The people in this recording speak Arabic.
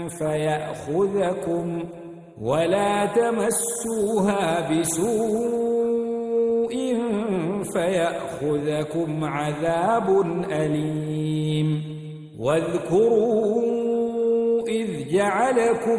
فيأخذكم ولا تمسوها بسوء فيأخذكم عذاب أليم واذكروا إذ جعلكم